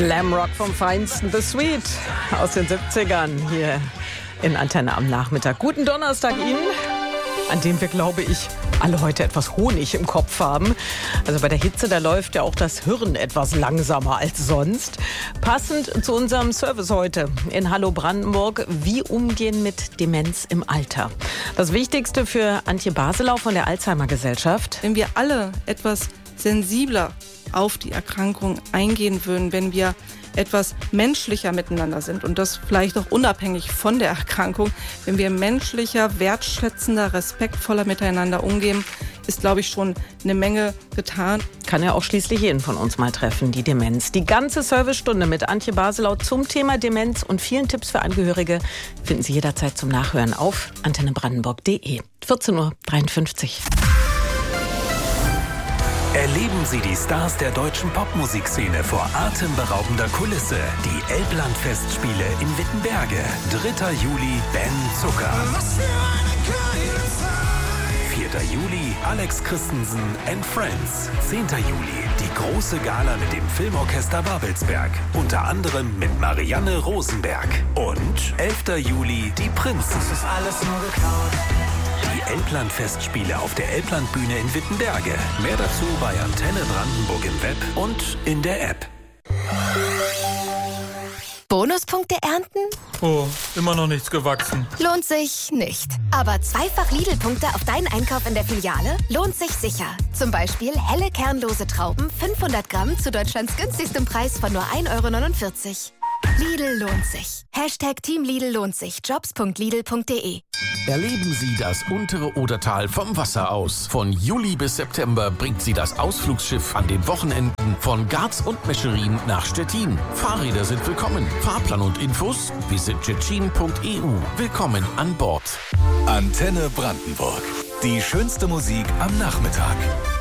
Glamrock vom Feinsten, The Sweet aus den 70ern hier in Antenne am Nachmittag. Guten Donnerstag Ihnen, an dem wir, glaube ich, alle heute etwas Honig im Kopf haben. Also bei der Hitze, da läuft ja auch das Hirn etwas langsamer als sonst. Passend zu unserem Service heute in Hallo Brandenburg, wie umgehen mit Demenz im Alter. Das Wichtigste für Antje Baselau von der Alzheimer-Gesellschaft. Wenn wir alle etwas sensibler auf die Erkrankung eingehen würden, wenn wir etwas menschlicher miteinander sind und das vielleicht auch unabhängig von der Erkrankung, wenn wir menschlicher, wertschätzender, respektvoller miteinander umgehen, ist, glaube ich, schon eine Menge getan. Kann ja auch schließlich jeden von uns mal treffen, die Demenz. Die ganze Servicestunde mit Antje Baselau zum Thema Demenz und vielen Tipps für Angehörige finden Sie jederzeit zum Nachhören auf antennebrandenburg.de. 14:53 Uhr. Erleben Sie die Stars der deutschen Popmusikszene vor atemberaubender Kulisse. Die Elbland-Festspiele in Wittenberge. 3. Juli, Ben Zucker. 4. Juli, Alex Christensen and Friends. 10. Juli, die große Gala mit dem Filmorchester Babelsberg. Unter anderem mit Marianne Rosenberg. Und 11. Juli, die Prinzen. Das ist alles nur geklaut. Die Elbland-Festspiele auf der Elblandbühne in Wittenberge. Mehr dazu bei Antenne Brandenburg im Web und in der App. Bonuspunkte ernten? Oh, immer noch nichts gewachsen. Lohnt sich nicht. Aber zweifach Lidl-Punkte auf deinen Einkauf in der Filiale lohnt sich sicher. Zum Beispiel helle kernlose Trauben, 500 Gramm zu Deutschlands günstigstem Preis von nur 1,49 €. Lidl lohnt sich. Team Lidl lohnt sich. Jobs.lidl.de. Erleben Sie das untere Odertal vom Wasser aus. Von Juli bis September bringt Sie das Ausflugsschiff an den Wochenenden von Garz und Mescherin nach Stettin. Fahrräder sind willkommen. Fahrplan und Infos visitjetschin.eu. Willkommen an Bord. Antenne Brandenburg. Die schönste Musik am Nachmittag.